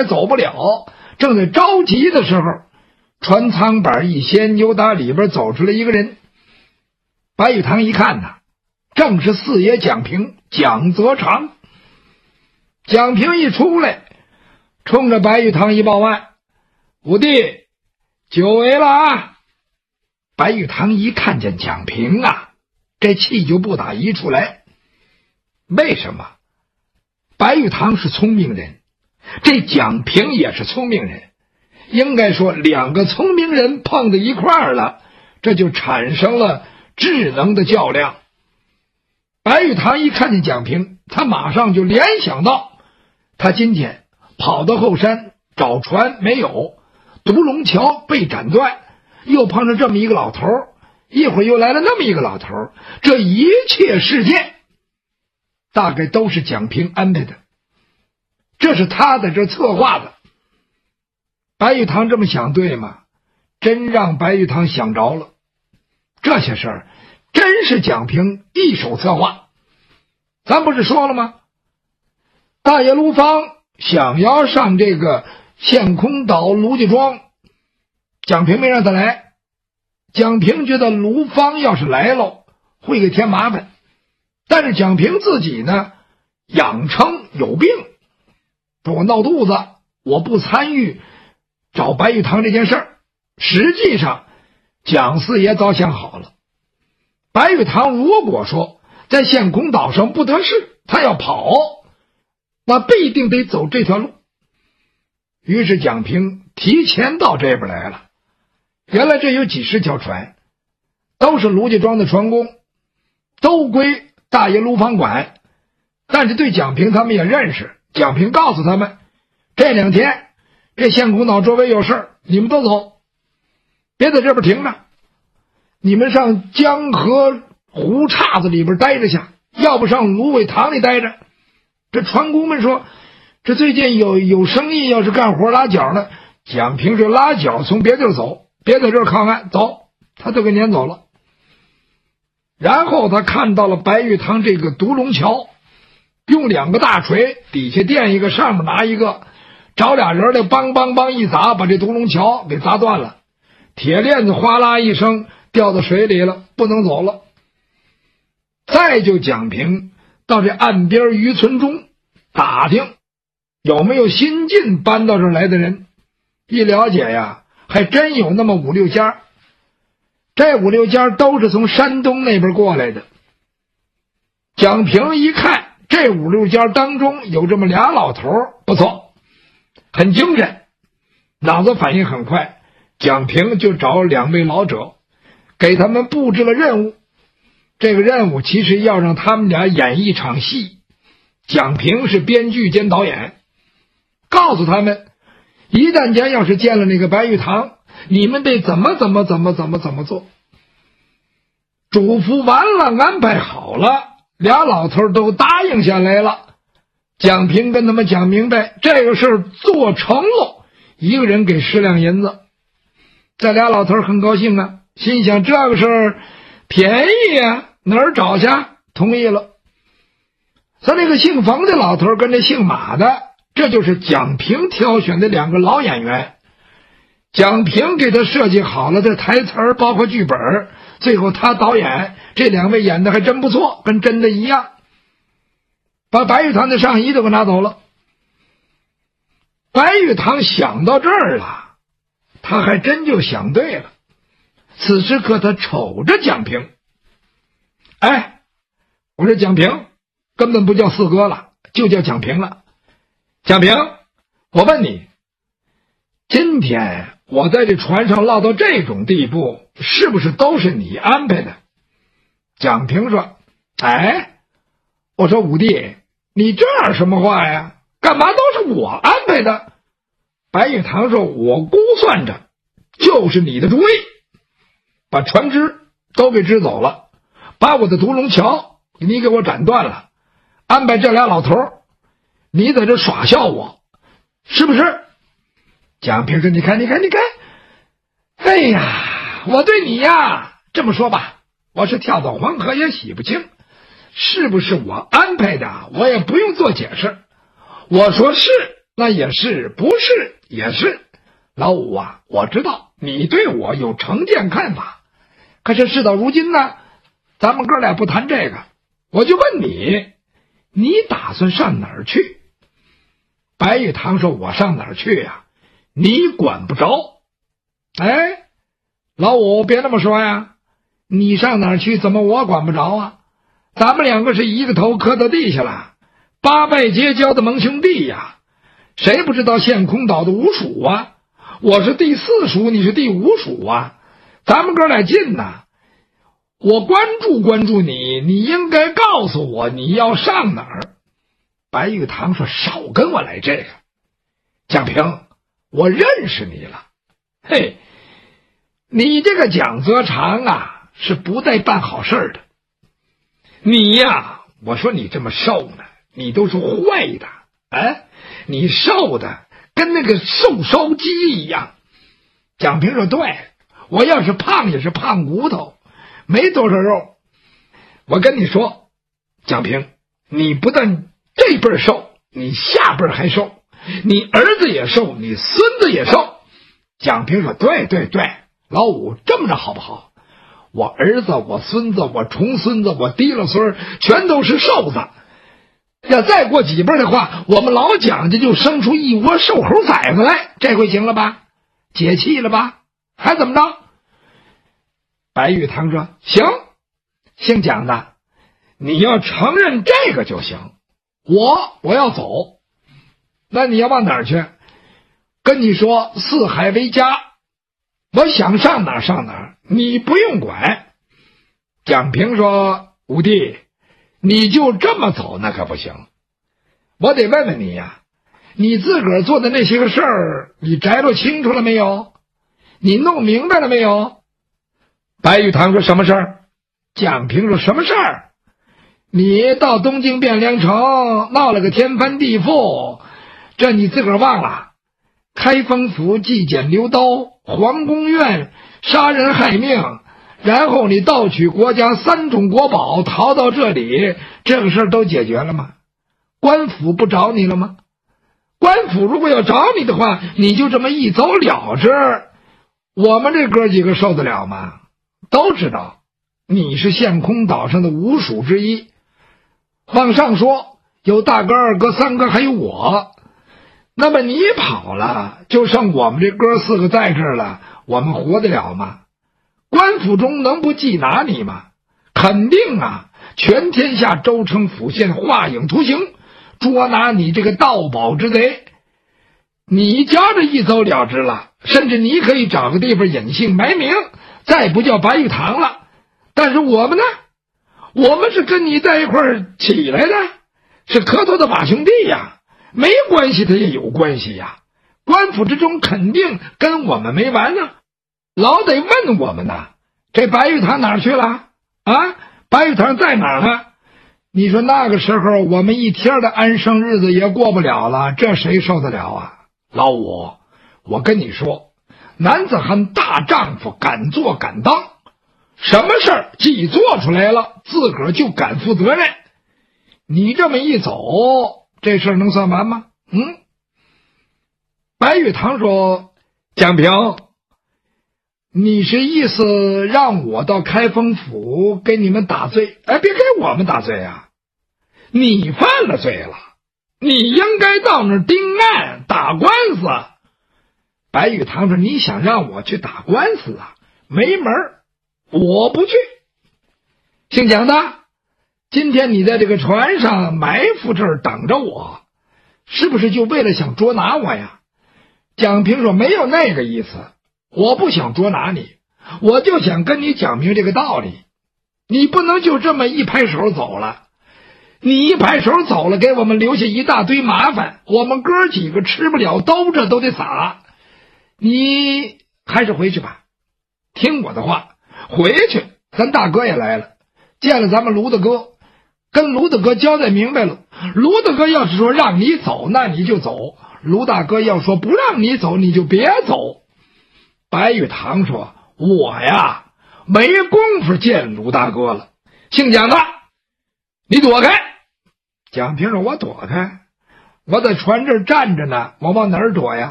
还走不了，正在着急的时候，船舱板一掀，就打里边走出来一个人。白玉堂一看呐，正是四爷蒋平，蒋泽长。蒋平一出来，冲着白玉堂一报案：“五弟，久违了啊！”白玉堂一看见蒋平啊，这气就不打一处来。为什么？白玉堂是聪明人，这蒋平也是聪明人，应该说两个聪明人碰在一块儿了，这就产生了智能的较量。白玉堂一看见蒋平，他马上就联想到，他今天跑到后山找船没有，独龙桥被斩断，又碰上这么一个老头，一会儿又来了那么一个老头，这一切事件大概都是蒋平安排的，这是他在这策划的。白玉堂这么想对吗？真让白玉堂想着了，这些事儿真是蒋平一手策划。咱不是说了吗？大爷卢芳想要上这个陷空岛卢家庄，蒋平没让他来。蒋平觉得卢芳要是来了会给添麻烦，但是蒋平自己呢，养成有病，说我闹肚子，我不参与找白玉堂这件事儿。实际上蒋四爷早想好了，白玉堂如果说在陷空岛上不得势，他要跑，那必定得走这条路。于是蒋平提前到这边来了。原来这有几十条船，都是卢家庄的船工，都归大爷卢芳管。但是对蒋平他们也认识，蒋平告诉他们，这2天这陷空岛周围有事，你们都走，别在这边停着，你们上江河湖岔子里边待着去，要不上芦苇塘里待着。这船工们说，这最近有生意，要是干活拉脚呢。蒋平说拉脚从别地儿走，别在这儿靠岸，走，他都给撵走了。然后他看到了白玉堂这个独龙桥，用2个大锤，底下垫一个，上面拿一个，找俩人来梆梆梆一砸，把这独龙桥给砸断了，铁链子哗啦一声掉到水里了，不能走了。再就蒋平到这岸边渔村中打听有没有新近搬到这儿来的人，一了解呀，还真有那么5、6家。这5、6家都是从山东那边过来的。蒋平一看这5、6家当中有这么俩老头，不错，很精神，脑子反应很快。蒋平就找2位老者，给他们布置了任务。这个任务其实要让他们俩演一场戏，蒋平是编剧兼导演，告诉他们，一旦间要是见了那个白玉堂，你们得怎么做。嘱咐完了，安排好了，俩老头都答应下来了。蒋平跟他们讲明白，这个事做成了，一个人给10两银子。这俩老头很高兴啊，心想这个事儿便宜啊，哪儿找去？同意了。他那个姓冯的老头跟这姓马的，这就是蒋平挑选的2个老演员。蒋平给他设计好了的台词儿，包括剧本，最后他导演，这2位演的还真不错，跟真的一样，把白玉堂的上衣都给拿走了。白玉堂想到这儿了，他还真就想对了。此时可他瞅着蒋平，哎，我说蒋平根本不叫四哥了，就叫蒋平了。蒋平，我问你，今天我在这船上落到这种地步，是不是都是你安排的？蒋平说，哎，我说五弟，你这样什么话呀？干嘛都是我安排的？白玉堂说，我估算着就是你的主意，把船只都给支走了，把我的独龙桥你给我斩断了，安排这俩老头，你在这耍笑我，是不是？蒋平说，你看，哎呀，我对你呀，这么说吧，我是跳到黄河也洗不清，是不是我安排的我也不用做解释，我说是那也是，不是也是。老五啊，我知道你对我有成见看法，可是事到如今呢，咱们哥俩不谈这个，我就问你，你打算上哪儿去？白玉堂说，我上哪儿去呀？你管不着。哎，老五别那么说呀，你上哪儿去怎么我管不着啊？咱们两个是一个头磕到地下了，八拜结交的盟兄弟呀，谁不知道陷空岛的五属啊？我是第4属，你是第5属啊，咱们哥俩近呐，我关注你，你应该告诉我你要上哪儿。白玉堂说，少跟我来这个，蒋平，我认识你了。嘿，你这个蒋泽长啊，是不带办好事的。你呀，我说你这么瘦呢，你都是坏的，哎，你瘦的跟那个瘦烧鸡一样。蒋平说，对，我要是胖也是胖骨头，没多少肉。我跟你说，蒋平，你不但这辈儿瘦，你下辈儿还瘦，你儿子也瘦，你孙子也瘦。蒋平说，对，老五这么着好不好？我儿子，我孙子，我重孙子，我提了孙，全都是瘦子。要再过几辈的话，我们老蒋家就生出一窝瘦猴崽子来，这回行了吧？解气了吧？还怎么着？白玉堂说，行，姓蒋的，你要承认这个就行。我要走，那你要往哪儿去？跟你说，四海为家，我想上哪儿上哪儿，你不用管。蒋平说，五弟，你就这么走那可不行，我得问问你呀，你自个儿做的那些个事儿，你摘落清楚了没有？你弄明白了没有？白玉堂说，什么事儿？蒋平说，什么事儿？你到东京汴梁城闹了个天翻地覆，这你自个儿忘了？开封府祭剪流刀，皇宫院杀人害命，然后你盗取国家3种国宝，逃到这里，这个事儿都解决了吗？官府不找你了吗？官府如果要找你的话，你就这么一走了之，我们这哥几个受得了吗？都知道你是陷空岛上的5属之一，往上说有大哥、二哥、三哥还有我，那么你跑了，就剩我们这哥4个在这儿了，我们活得了吗？官府中能不缉拿你吗？肯定啊，全天下州城府县画影图形，捉拿你这个盗宝之贼。你家这一走了之了，甚至你可以找个地方隐姓埋名，再不叫白玉堂了。但是我们呢，我们是跟你在一块儿起来的，是磕头的把兄弟呀，没关系他也有关系呀。官府之中肯定跟我们没完呢，老得问我们呢，这白玉堂哪儿去了啊？白玉堂在哪儿呢？你说那个时候我们一天的安生日子也过不了了，这谁受得了啊？老五，我跟你说，男子汉大丈夫，敢做敢当，什么事儿既做出来了，自个儿就敢负责任。你这么一走，这事儿能算完吗？白玉堂说，蒋平，你是意思让我到开封府给你们打罪？哎，别给我们打罪啊，你犯了罪了，你应该到那儿盯案打官司。白玉堂说，你想让我去打官司啊？没门儿，我不去。姓蒋的，今天你在这个船上埋伏这儿等着我，是不是就为了想捉拿我呀？蒋平说，没有那个意思，我不想捉拿你，我就想跟你讲明这个道理。你不能就这么一拍手走了，你一拍手走了，给我们留下一大堆麻烦，我们哥几个吃不了兜着都得撒。你还是回去吧，听我的话，回去咱大哥也来了，见了咱们卢大哥，跟卢大哥交代明白了。卢大哥要是说让你走，那你就走；卢大哥要说不让你走，你就别走。白玉堂说，我呀没工夫见卢大哥了。姓蒋的，你躲开。蒋平说，我躲开？ 我在船这儿站着呢，我往哪儿躲呀？